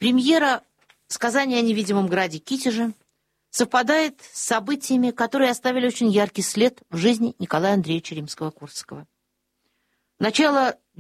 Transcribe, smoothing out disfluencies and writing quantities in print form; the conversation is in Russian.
Премьера сказания о невидимом граде Китеже совпадает с событиями, которые оставили очень яркий след в жизни Николая Андреевича Римского-Корсакова. Начало